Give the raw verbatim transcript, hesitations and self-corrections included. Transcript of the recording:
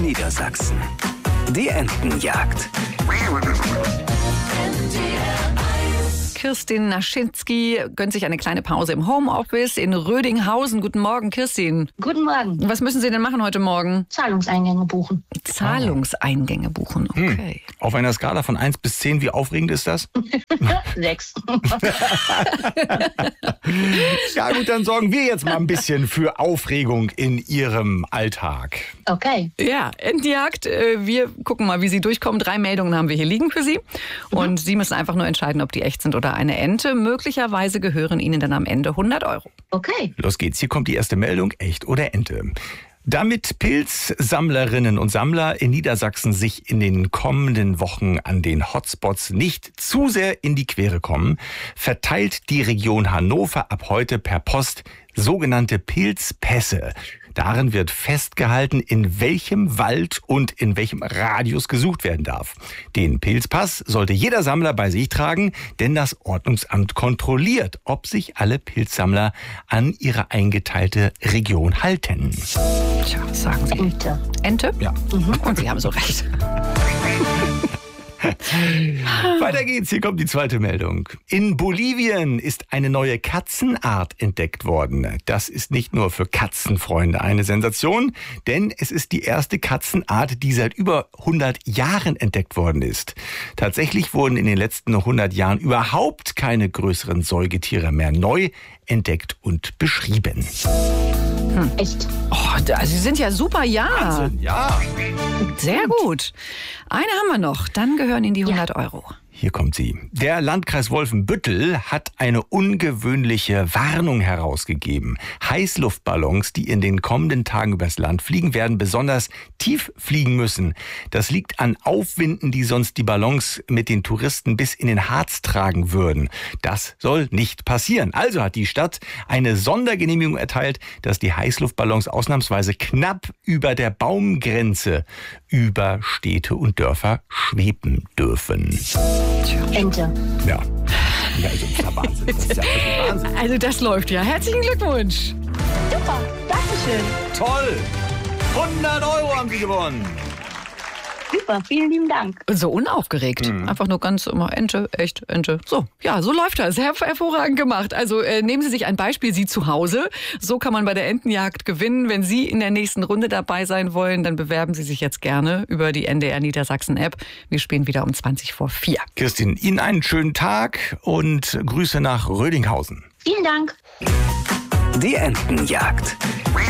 Niedersachsen. Die Entenjagd. Kirstin Naschinski gönnt sich eine kleine Pause im Homeoffice in Rödinghausen. Guten Morgen, Kirstin. Guten Morgen. Was müssen Sie denn machen heute Morgen? Zahlungseingänge buchen. Zahlungseingänge buchen, okay. Hm. Auf einer Skala von eins bis zehn, wie aufregend ist das? Sechs. Ja gut, dann sorgen wir jetzt mal ein bisschen für Aufregung in Ihrem Alltag. Okay. Ja, Entenjagd. äh, Wir gucken mal, wie Sie durchkommen. Drei Meldungen haben wir hier liegen für Sie. Und mhm. Sie müssen einfach nur entscheiden, ob die echt sind oder eine Ente. Möglicherweise gehören Ihnen dann am Ende hundert Euro. Okay. Los geht's, hier kommt die erste Meldung, echt oder Ente. Damit Pilzsammlerinnen und Sammler in Niedersachsen sich in den kommenden Wochen an den Hotspots nicht zu sehr in die Quere kommen, verteilt die Region Hannover ab heute per Post sogenannte Pilzpässe. Darin wird festgehalten, in welchem Wald und in welchem Radius gesucht werden darf. Den Pilzpass sollte jeder Sammler bei sich tragen, denn das Ordnungsamt kontrolliert, ob sich alle Pilzsammler an ihre eingeteilte Region halten. Tja, was sagen Sie? Ente. Ente? Ja. Mhm. Und Sie haben so recht. Weiter geht's, hier kommt die zweite Meldung. In Bolivien ist eine neue Katzenart entdeckt worden. Das ist nicht nur für Katzenfreunde eine Sensation, denn es ist die erste Katzenart, die seit über hundert Jahren entdeckt worden ist. Tatsächlich wurden in den letzten hundert Jahren überhaupt keine größeren Säugetiere mehr neu entdeckt und beschrieben. Hm. Echt? Oh, also Sie sind ja super, ja. Wahnsinn, ja. Sehr gut. Eine haben wir noch, dann gehören Ihnen die hundert Euro. Hier kommt sie. Der Landkreis Wolfenbüttel hat eine ungewöhnliche Warnung herausgegeben. Heißluftballons, die in den kommenden Tagen übers Land fliegen, werden besonders tief fliegen müssen. Das liegt an Aufwinden, die sonst die Ballons mit den Touristen bis in den Harz tragen würden. Das soll nicht passieren. Also hat die Stadt eine Sondergenehmigung erteilt, dass die Heißluftballons ausnahmsweise knapp über der Baumgrenze über Städte und Dörfer schweben dürfen. Ente. Ja. Ja, also das ist ja Wahnsinn. Das ist ja wirklich Wahnsinn. Also das läuft ja. Herzlichen Glückwunsch. Super. Dankeschön. Toll! hundert Euro haben Sie gewonnen. Super. Vielen lieben Dank. So unaufgeregt. Mhm. Einfach nur ganz immer Ente, echt, Ente. So, ja, so läuft das. Her hervorragend gemacht. Also äh, nehmen Sie sich ein Beispiel, Sie zu Hause. So kann man bei der Entenjagd gewinnen. Wenn Sie in der nächsten Runde dabei sein wollen, dann bewerben Sie sich jetzt gerne über die N D R Niedersachsen App. Wir spielen wieder um zwanzig vor vier. Kirstin, Ihnen einen schönen Tag und Grüße nach Rödinghausen. Vielen Dank. Die Entenjagd.